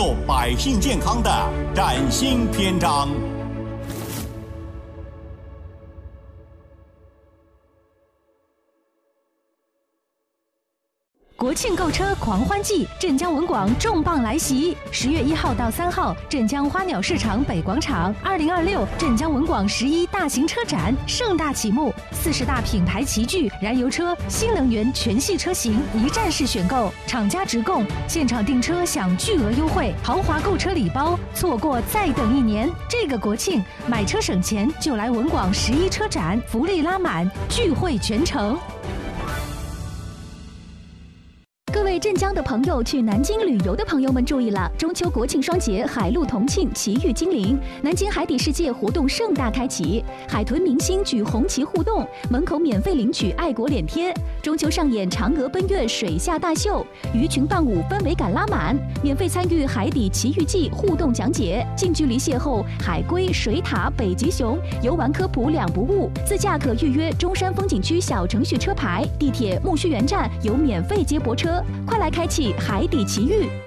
救百姓健康的崭新篇章。 国庆购车狂欢季，镇江文广重磅来袭！10月1号到3号，镇江花鸟市场北广场，2026镇江文广11大型车展盛大启幕，40大品牌齐聚，燃油车、新能源全系车型一站式选购，厂家直供，现场订车享巨额优惠，豪华购车礼包，错过再等1年。这个国庆买车省钱，就来文广11车展，福利拉满，聚会全城。 各位镇江的朋友，去南京旅游的朋友们注意了！中秋国庆双节，海陆同庆，奇遇金陵，南京海底世界活动盛大开启，海豚明星举红旗互动，门口免费领取爱国脸贴。中秋上演嫦娥奔月水下大秀，鱼群伴舞，氛围感拉满，免费参与海底奇遇记互动讲解，近距离邂逅海龟、水獭、北极熊，游玩科普两不误。自驾可预约中山风景区小程序车牌，地铁木须园站有免费接驳车。快来开启海底奇遇！